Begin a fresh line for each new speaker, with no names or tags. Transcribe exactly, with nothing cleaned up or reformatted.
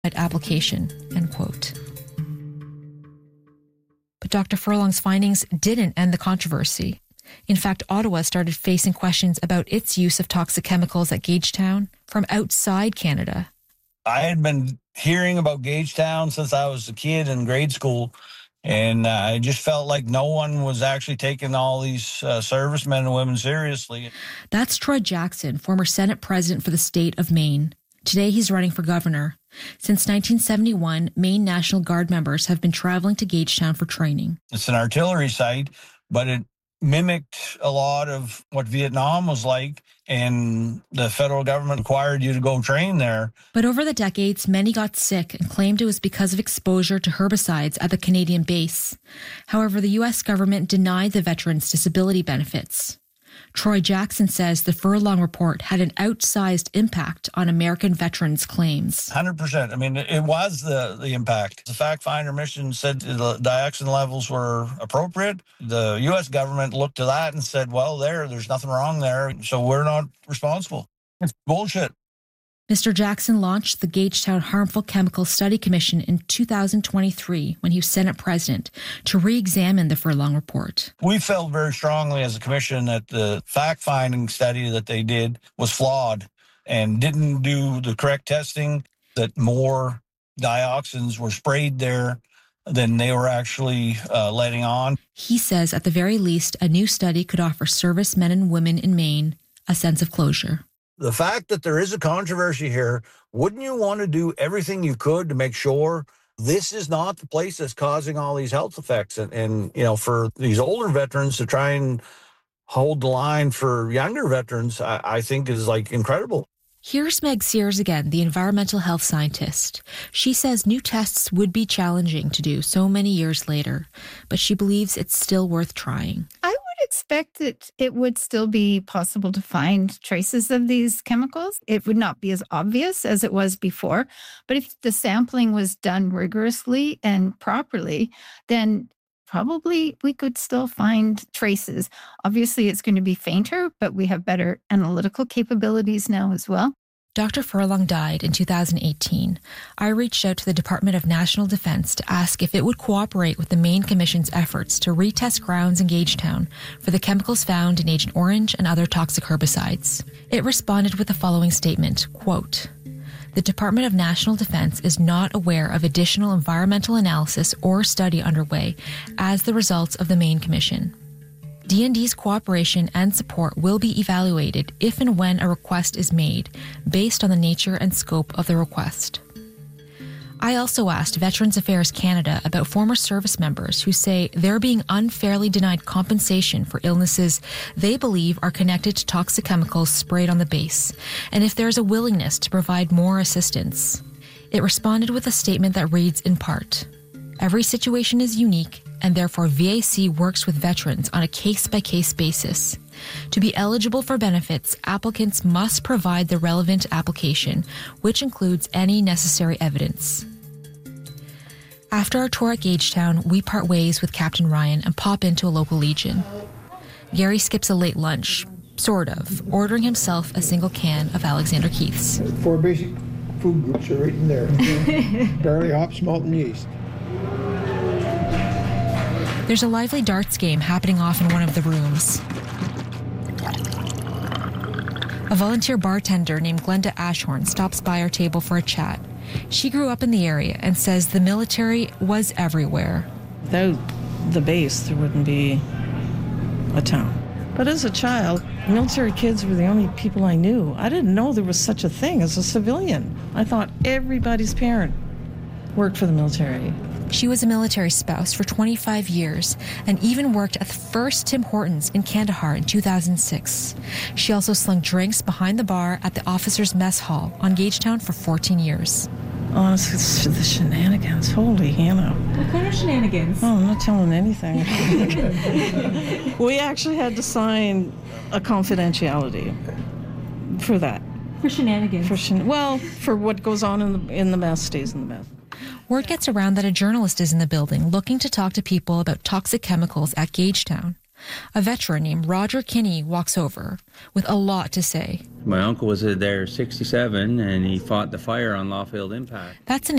application, end quote. But Doctor Furlong's findings didn't end the controversy. In fact, Ottawa started facing questions about its use of toxic chemicals at Gagetown from outside Canada.
I had been hearing about Gagetown since I was a kid in grade school, and uh, I just felt like no one was actually taking all these uh, servicemen and women seriously.
That's Troy Jackson, former Senate president for the state of Maine. Today, he's running for governor. Since nineteen seventy-one, Maine National Guard members have been traveling to Gagetown for training.
It's an artillery site, but it mimicked a lot of what Vietnam was like, and the federal government required you to go train there.
But over the decades, many got sick and claimed it was because of exposure to herbicides at the Canadian base. However, the U S government denied the veterans disability benefits. Troy Jackson says the Furlong report had an outsized impact on American veterans' claims.
one hundred percent. I mean, it was the, the impact. The fact finder mission said the dioxin levels were appropriate. The U S government looked to that and said, well, there, there's nothing wrong there, so we're not responsible. It's bullshit.
Mister Jackson launched the Gagetown Harmful Chemical Study Commission in two thousand twenty-three when he was Senate president to re-examine the Furlong report.
We felt very strongly as a commission that the fact-finding study that they did was flawed and didn't do the correct testing, that more dioxins were sprayed there than they were actually uh, letting on.
He says at the very least, a new study could offer servicemen and women in Maine a sense of closure.
The fact that there is a controversy here, wouldn't you want to do everything you could to make sure this is not the place that's causing all these health effects? And, and you know, for these older veterans to try and hold the line for younger veterans, I, I think is like incredible.
Here's Meg Sears again, the environmental health scientist. She says new tests would be challenging to do so many years later, but she believes it's still worth trying.
I would expect that it would still be possible to find traces of these chemicals. It would not be as obvious as it was before, but if the sampling was done rigorously and properly, then probably we could still find traces. Obviously, it's going to be fainter, but we have better analytical capabilities now as well.
Doctor Furlong died in two thousand eighteen. I reached out to the Department of National Defense to ask if it would cooperate with the Maine Commission's efforts to retest grounds in Gagetown for the chemicals found in Agent Orange and other toxic herbicides. It responded with the following statement, quote, "The Department of National Defense is not aware of additional environmental analysis or study underway as the results of the Maine Commission. D N D's cooperation and support will be evaluated if and when a request is made based on the nature and scope of the request." I also asked Veterans Affairs Canada about former service members who say they're being unfairly denied compensation for illnesses they believe are connected to toxic chemicals sprayed on the base, and if there's a willingness to provide more assistance. It responded with a statement that reads in part, "Every situation is unique, and therefore V A C works with veterans on a case-by-case basis. To be eligible for benefits, applicants must provide the relevant application, which includes any necessary evidence." After our tour at Gagetown, we part ways with Captain Ryan and pop into a local Legion. Gary skips a late lunch, sort of, ordering himself a single can of Alexander Keith's.
Four basic food groups are right in there. Barley, hops, malt, and yeast.
There's a lively darts game happening off in one of the rooms. A volunteer bartender named Glenda Ashhorn stops by our table for a chat. She grew up in the area and says the military was everywhere.
Without the base, there wouldn't be a town. But as a child, military kids were the only people I knew. I didn't know there was such a thing as a civilian. I thought everybody's parent worked for the military.
She was a military spouse for twenty-five years and even worked at the first Tim Hortons in Kandahar in two thousand six. She also slung drinks behind the bar at the officers' mess hall on Gagetown for fourteen years.
Honestly, it's the shenanigans. Holy Hannah.
What kind of shenanigans?
Oh, I'm not telling anything. We actually had to sign a confidentiality for that.
For shenanigans?
For shen- well, for what goes on in the, in the mess stays in the mess.
Word gets around that a journalist is in the building looking to talk to people about toxic chemicals at Gagetown. A veteran named Roger Kinney walks over with a lot to say.
My uncle was there sixty-seven, and he fought the fire on Lawfield Impact.
That's an